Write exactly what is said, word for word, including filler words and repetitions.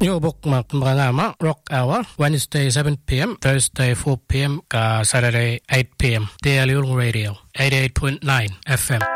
Yo bok mak mga rock hour Wednesday seven p.m. Thursday four p.m. ka Saturday eight p.m. Daily Radio eighty-eight point nine F M.